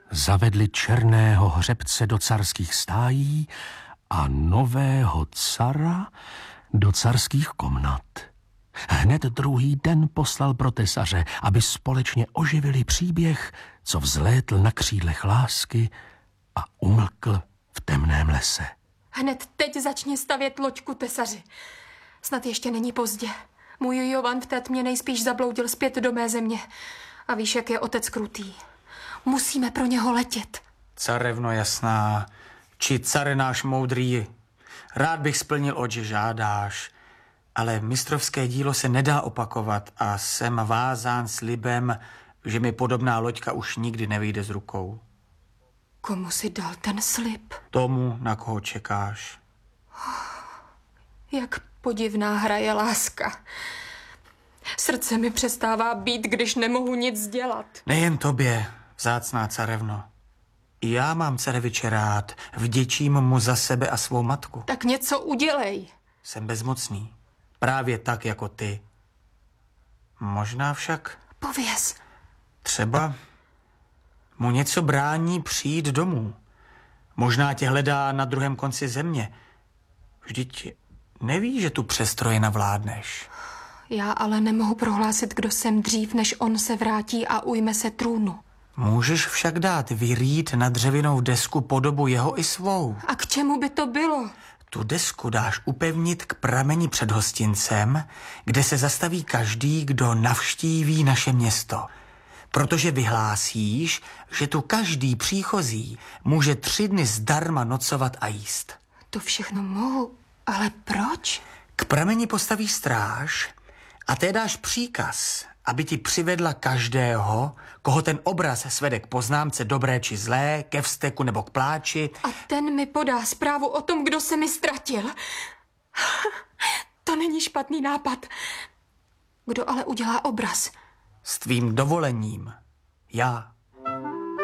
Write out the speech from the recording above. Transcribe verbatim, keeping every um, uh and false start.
zavedli černého hřebce do carských stájí a nového cara do carských komnat. Hned druhý den poslal pro tesaře, aby společně oživili příběh, co vzlétl na křídlech lásky a umlkl v temném lese. Hned teď začni stavět loďku, tesaři. Snad ještě není pozdě. Můj Jovan v té tmě nejspíš zabloudil zpět do mé země. A víš, jak je otec krutý. Musíme pro něho letět. Carevno jasná, či care náš moudrý, rád bych splnil, oče žádáš, ale mistrovské dílo se nedá opakovat a jsem vázán slibem, že mi podobná loďka už nikdy nevyjde z rukou. Komu si dal ten slib? Tomu, na koho čekáš. Jak podivná hraje láska. Srdce mi přestává být, když nemohu nic dělat. Nejen tobě, vzácná carevno. I já mám careviče rád, vděčím mu za sebe a svou matku. Tak něco udělej. Jsem bezmocný, právě tak jako ty. Možná však... Pověz. Třeba mu něco brání přijít domů. Možná tě hledá na druhém konci země. Vždyť neví, že tu přestrojena vládneš. Já ale nemohu prohlásit, kdo jsem dřív, než on se vrátí a ujme se trůnu. Můžeš však dát vyrýt na dřevěnou desku podobu jeho i svou. A k čemu by to bylo? Tu desku dáš upevnit k prameni před hostincem, kde se zastaví každý, kdo navštíví naše město. Protože vyhlásíš, že tu každý příchozí může tři dny zdarma nocovat a jíst. To všechno mohu, ale proč? K prameni postavíš stráž a té dáš příkaz, aby ti přivedla každého, koho ten obraz svede k poznámce dobré či zlé, ke vzteku nebo k pláči. A ten mi podá zprávu o tom, kdo se mi ztratil. To není špatný nápad. Kdo ale udělá obraz? S tvým dovolením. Já.